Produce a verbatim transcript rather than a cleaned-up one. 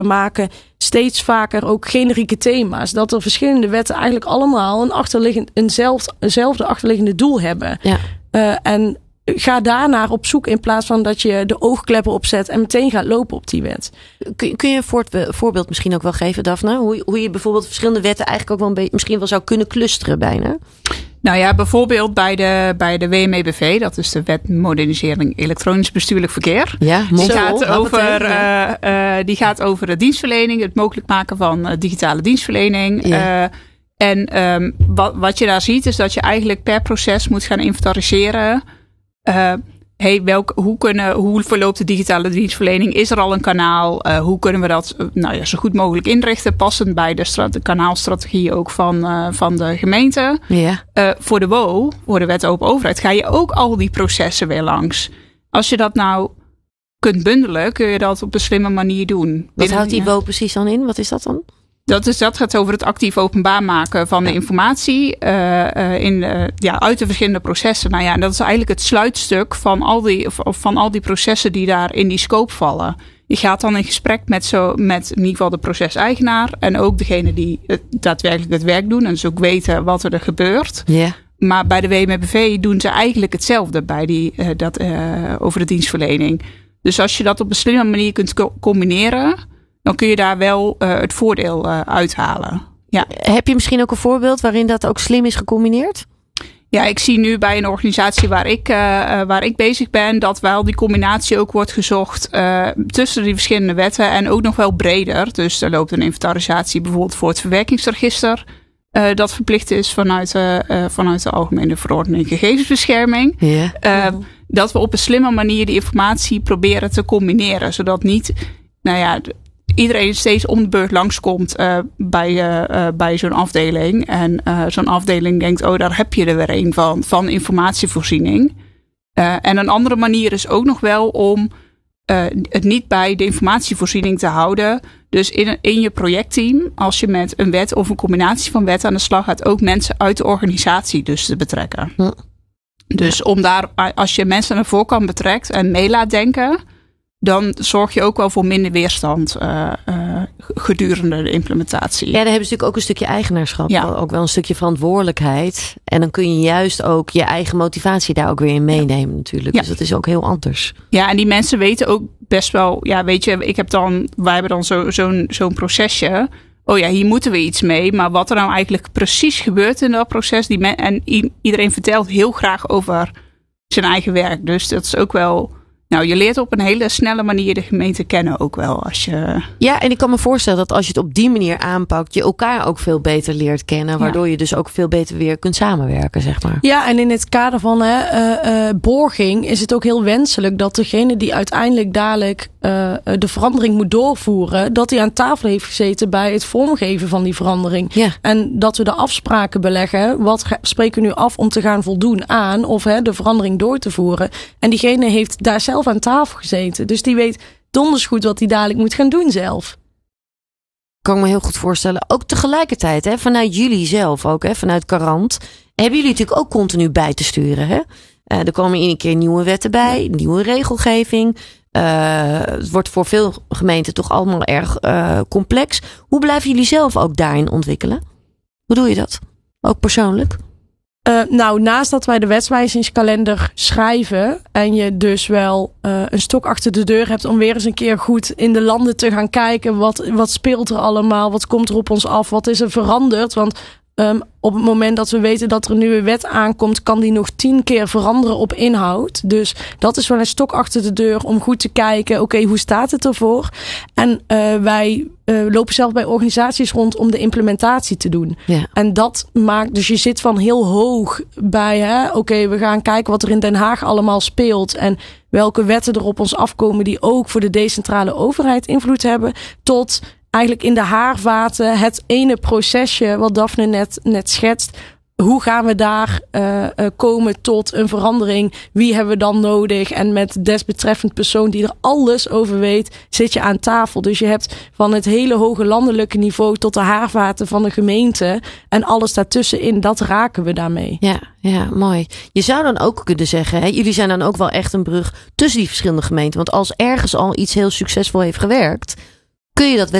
maken steeds vaker ook generieke thema's. Dat er verschillende wetten eigenlijk allemaal een achterliggend, eenzelfde, eenzelfde achterliggende doel hebben. Ja. Uh, en ga daarnaar op zoek in plaats van dat je de oogkleppen opzet en meteen gaat lopen op die wet. Kun, kun je een voort, voorbeeld misschien ook wel geven, Daphne? Hoe, hoe je bijvoorbeeld verschillende wetten eigenlijk ook wel een beetje, misschien wel zou kunnen clusteren bijna? Nou ja, bijvoorbeeld bij de, bij de W M E B V, dat is de Wet Modernisering Elektronisch Bestuurlijk Verkeer. Ja, die, zo, gaat over, ja. uh, uh, die gaat over de dienstverlening, het mogelijk maken van uh, digitale dienstverlening. Ja. Uh, en um, wat, wat je daar ziet is dat je eigenlijk per proces moet gaan inventariseren. Uh, hey, welk, hoe, kunnen, hoe verloopt de digitale dienstverlening? Is er al een kanaal? Uh, hoe kunnen we dat uh, nou ja, zo goed mogelijk inrichten? Passend bij de, stra- de kanaalstrategie ook van, uh, van de gemeente. Ja. Uh, voor de W O, voor de Wet Open Overheid, ga je ook al die processen weer langs. Als je dat nou kunt bundelen, kun je dat op een slimme manier doen. Wat Binnen, houdt die ja. W O precies dan in? Wat is dat dan? Dat, is, dat gaat over het actief openbaar maken van de informatie uh, uh, in, uh, ja, uit de verschillende processen. Nou ja, en dat is eigenlijk het sluitstuk van al die, van al die processen die daar in die scope vallen. Je gaat dan in gesprek met, zo, met in ieder geval de proceseigenaar en ook degene die het, daadwerkelijk het werk doen. En dus ook weten wat er gebeurt. Ja. Maar bij de W M E B V doen ze eigenlijk hetzelfde bij die, uh, dat, uh, over de dienstverlening. Dus als je dat op een slimme manier kunt co- combineren, dan kun je daar wel uh, het voordeel uh, uithalen. Ja. Heb je misschien ook een voorbeeld waarin dat ook slim is gecombineerd? Ja, ik zie nu bij een organisatie waar ik, uh, waar ik bezig ben, dat wel die combinatie ook wordt gezocht uh, tussen die verschillende wetten en ook nog wel breder. Dus er loopt een inventarisatie bijvoorbeeld voor het verwerkingsregister. Uh, dat verplicht is vanuit, uh, uh, vanuit de Algemene Verordening Gegevensbescherming. Ja. Uh, dat we op een slimme manier die informatie proberen te combineren. Zodat niet, nou ja, iedereen steeds om de beurt langskomt uh, bij, uh, uh, bij zo'n afdeling. En uh, zo'n afdeling denkt, oh, daar heb je er weer een van, van informatievoorziening. Uh, en een andere manier is ook nog wel om uh, het niet bij de informatievoorziening te houden. Dus in, in je projectteam, als je met een wet of een combinatie van wetten aan de slag gaat, ook mensen uit de organisatie dus te betrekken. Hm. Dus om daar, als je mensen naar voren kan betrekt en mee laat denken, dan zorg je ook wel voor minder weerstand uh, uh, gedurende de implementatie. Ja, daar hebben ze natuurlijk ook een stukje eigenaarschap. Ja. Ook wel een stukje verantwoordelijkheid. En dan kun je juist ook je eigen motivatie daar ook weer in meenemen natuurlijk. Ja. Dus dat is ook heel anders. Ja, en die mensen weten ook best wel, ja, weet je, ik heb dan, wij hebben dan zo, zo'n, zo'n procesje. Oh ja, hier moeten we iets mee. Maar wat er nou eigenlijk precies gebeurt in dat proces. Die men, en i- iedereen vertelt heel graag over zijn eigen werk. Dus dat is ook wel, nou, je leert op een hele snelle manier de gemeente kennen ook wel. Als je... Ja, en ik kan me voorstellen dat als je het op die manier aanpakt, je elkaar ook veel beter leert kennen. Waardoor Ja. je dus ook veel beter weer kunt samenwerken, zeg maar. Ja, en in het kader van hè, uh, uh, borging is het ook heel wenselijk dat degene die uiteindelijk dadelijk uh, de verandering moet doorvoeren, dat hij aan tafel heeft gezeten bij het vormgeven van die verandering. Ja. En dat we de afspraken beleggen. Wat ga, spreken we nu af om te gaan voldoen aan of hè, de verandering door te voeren. En diegene heeft daar zelf aan tafel gezeten. Dus die weet donders goed wat hij dadelijk moet gaan doen zelf. Kan ik me heel goed voorstellen. Ook tegelijkertijd, hè, vanuit jullie zelf ook, hè, vanuit Garant, hebben jullie natuurlijk ook continu bij te sturen. Hè? Uh, er komen iedere keer nieuwe wetten bij, nieuwe regelgeving. Uh, het wordt voor veel gemeenten toch allemaal erg uh, complex. Hoe blijven jullie zelf ook daarin ontwikkelen? Hoe doe je dat? Ook persoonlijk? Uh, nou, naast dat wij de wetswijzigingskalender schrijven en je dus wel uh, een stok achter de deur hebt om weer eens een keer goed in de landen te gaan kijken. Wat, wat speelt er allemaal? Wat komt er op ons af? Wat is er veranderd? Want um, op het moment dat we weten dat er een nieuwe wet aankomt, kan die nog tien keer veranderen op inhoud. Dus dat is wel een stok achter de deur om goed te kijken. Oké, okay, hoe staat het ervoor? En uh, wij uh, lopen zelf bij organisaties rond om de implementatie te doen. Ja. En dat maakt, dus je zit van heel hoog bij, hè, oké, okay, we gaan kijken wat er in Den Haag allemaal speelt en welke wetten er op ons afkomen die ook voor de decentrale overheid invloed hebben, tot eigenlijk in de haarvaten het ene procesje wat Daphne net, net schetst. Hoe gaan we daar uh, uh, komen tot een verandering? Wie hebben we dan nodig? En met desbetreffend persoon die er alles over weet, zit je aan tafel. Dus je hebt van het hele hoge landelijke niveau tot de haarvaten van de gemeente en alles daartussenin, dat raken we daarmee. Ja, ja, mooi. Je zou dan ook kunnen zeggen, hè, jullie zijn dan ook wel echt een brug tussen die verschillende gemeenten. Want als ergens al iets heel succesvol heeft gewerkt, kun je dat